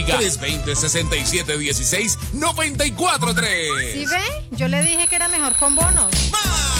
320-6716-943. ¿Sí ve? Yo le dije que era mejor con bonos. ¡Más!